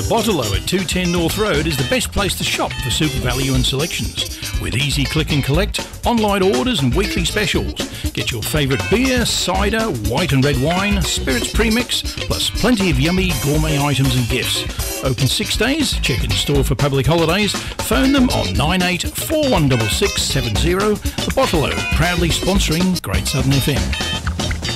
The Bottle-O at 210 North Road is the best place to shop for super value and selections. With easy click and collect, online orders and weekly specials. Get your favourite beer, cider, white and red wine, spirits premix, plus plenty of yummy gourmet items and gifts. Open 6 days, check in store for public holidays, phone them on 98 416670. The Bottle-O, proudly sponsoring Great Southern FM.